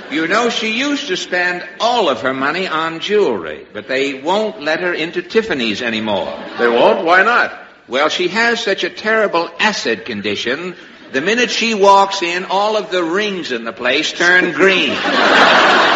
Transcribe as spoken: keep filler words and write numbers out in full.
You know, she used to spend all of her money on jewelry, but they won't let her into Tiffany's anymore. They won't? Why not? Well, she has such a terrible acid condition. The minute she walks in, all of the rings in the place turn green.